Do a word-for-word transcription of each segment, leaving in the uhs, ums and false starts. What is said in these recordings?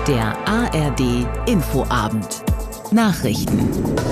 Der A R D Infoabend. Nachrichten.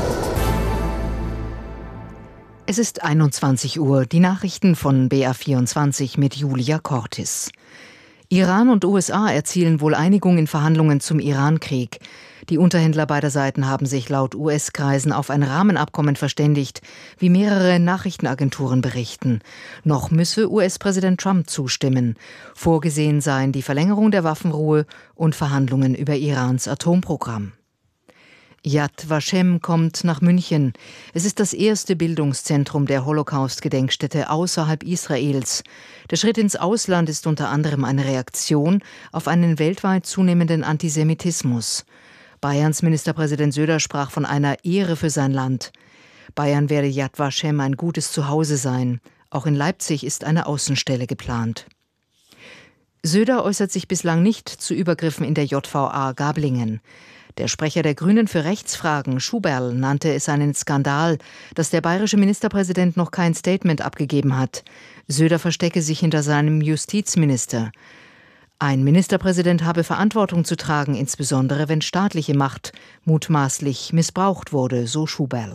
Es ist einundzwanzig Uhr. Die Nachrichten von B R vierundzwanzig mit Julia Cortis. Iran und U S A erzielen wohl Einigung in Verhandlungen zum Iran-Krieg. Die Unterhändler beider Seiten haben sich laut U S-Kreisen auf ein Rahmenabkommen verständigt, wie mehrere Nachrichtenagenturen berichten. Noch müsse U S-Präsident Trump zustimmen. Vorgesehen seien die Verlängerung der Waffenruhe und Verhandlungen über Irans Atomprogramm. Yad Vashem kommt nach München. Es ist das erste Bildungszentrum der Holocaust-Gedenkstätte außerhalb Israels. Der Schritt ins Ausland ist unter anderem eine Reaktion auf einen weltweit zunehmenden Antisemitismus. Bayerns Ministerpräsident Söder sprach von einer Ehre für sein Land. Bayern werde Yad Vashem ein gutes Zuhause sein. Auch in Leipzig ist eine Außenstelle geplant. Söder äußert sich bislang nicht zu Übergriffen in der J V A Gablingen. Der Sprecher der Grünen für Rechtsfragen, Schuberl, nannte es einen Skandal, dass der bayerische Ministerpräsident noch kein Statement abgegeben hat. Söder verstecke sich hinter seinem Justizminister. Ein Ministerpräsident habe Verantwortung zu tragen, insbesondere wenn staatliche Macht mutmaßlich missbraucht wurde, so Schuberl.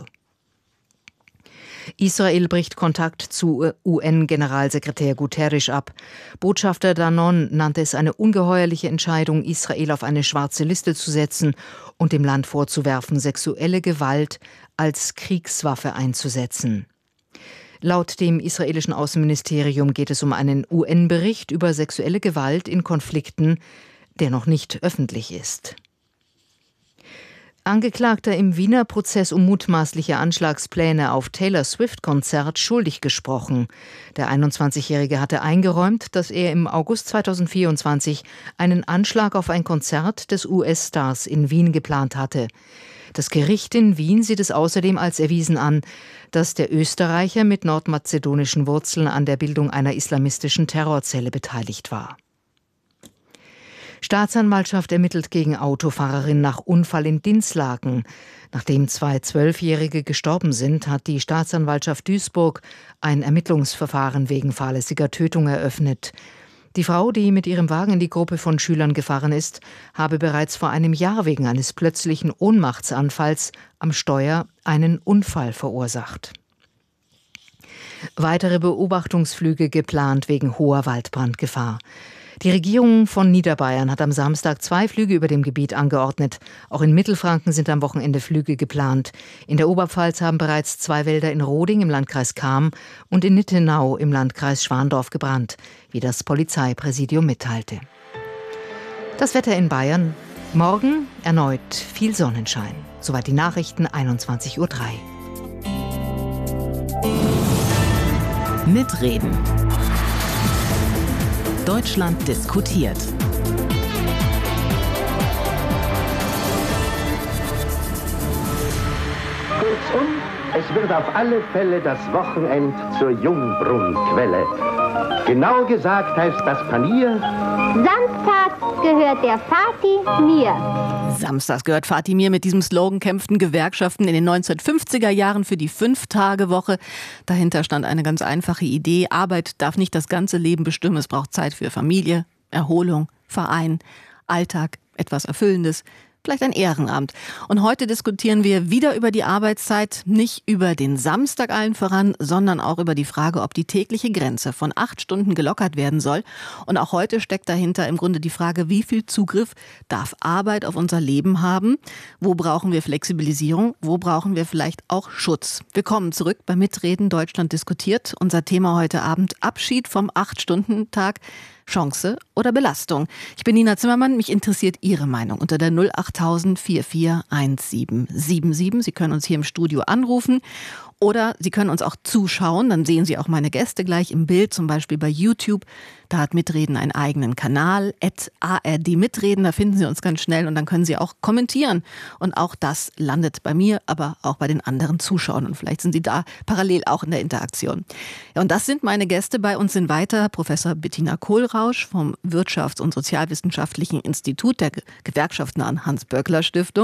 Israel bricht Kontakt zu U N-Generalsekretär Guterres ab. Botschafter Danon nannte es eine ungeheuerliche Entscheidung, Israel auf eine schwarze Liste zu setzen und dem Land vorzuwerfen, sexuelle Gewalt als Kriegswaffe einzusetzen. Laut dem israelischen Außenministerium geht es um einen U N-Bericht über sexuelle Gewalt in Konflikten, der noch nicht öffentlich ist. Angeklagter im Wiener Prozess um mutmaßliche Anschlagspläne auf Taylor-Swift-Konzert schuldig gesprochen. Der einundzwanzigjährige hatte eingeräumt, dass er im August zweitausendvierundzwanzig einen Anschlag auf ein Konzert des U S-Stars in Wien geplant hatte. Das Gericht in Wien sieht es außerdem als erwiesen an, dass der Österreicher mit nordmazedonischen Wurzeln an der Bildung einer islamistischen Terrorzelle beteiligt war. Staatsanwaltschaft ermittelt gegen Autofahrerin nach Unfall in Dinslaken. Nachdem zwei Zwölfjährige gestorben sind, hat die Staatsanwaltschaft Duisburg ein Ermittlungsverfahren wegen fahrlässiger Tötung eröffnet. Die Frau, die mit ihrem Wagen in die Gruppe von Schülern gefahren ist, habe bereits vor einem Jahr wegen eines plötzlichen Ohnmachtsanfalls am Steuer einen Unfall verursacht. Weitere Beobachtungsflüge geplant wegen hoher Waldbrandgefahr. Die Regierung von Niederbayern hat am Samstag zwei Flüge über dem Gebiet angeordnet. Auch in Mittelfranken sind am Wochenende Flüge geplant. In der Oberpfalz haben bereits zwei Wälder in Roding im Landkreis Cham und in Nittenau im Landkreis Schwandorf gebrannt, wie das Polizeipräsidium mitteilte. Das Wetter in Bayern. Morgen erneut viel Sonnenschein. Soweit die Nachrichten, einundzwanzig Uhr drei. Mitreden. Deutschland diskutiert. Kurzum, es wird auf alle Fälle das Wochenend zur Jungbrunnquelle. Genau gesagt heißt das Panier: Samstags gehört der Vati mir. Samstags gehört Vati mir. Mit diesem Slogan kämpften Gewerkschaften in den neunzehnhundertfünfziger Jahren für die Fünf-Tage-Woche. Dahinter stand eine ganz einfache Idee: Arbeit darf nicht das ganze Leben bestimmen. Es braucht Zeit für Familie, Erholung, Verein, Alltag, etwas Erfüllendes. Vielleicht ein Ehrenamt. Und heute diskutieren wir wieder über die Arbeitszeit, nicht über den Samstag allen voran, sondern auch über die Frage, ob die tägliche Grenze von acht Stunden gelockert werden soll. Und auch heute steckt dahinter im Grunde die Frage, wie viel Zugriff darf Arbeit auf unser Leben haben? Wo brauchen wir Flexibilisierung? Wo brauchen wir vielleicht auch Schutz? Willkommen zurück bei Mitreden Deutschland diskutiert. Unser Thema heute Abend: Abschied vom acht-Stunden-Tag. Chance oder Belastung? Ich bin Nina Zimmermann, mich interessiert Ihre Meinung unter der null acht tausend vier vier eins sieben sieben sieben. Sie können uns hier im Studio anrufen oder Sie können uns auch zuschauen, dann sehen Sie auch meine Gäste gleich im Bild, zum Beispiel bei YouTube. Da hat Mitreden einen eigenen Kanal, at A R D Mitreden, da finden Sie uns ganz schnell und dann können Sie auch kommentieren. Und auch das landet bei mir, aber auch bei den anderen Zuschauern. Und vielleicht sind Sie da parallel auch in der Interaktion. Ja, und das sind meine Gäste. Bei uns sind weiter Professor Bettina Kohlrausch vom Wirtschafts- und Sozialwissenschaftlichen Institut der gewerkschaftsnahen Hans-Böckler-Stiftung.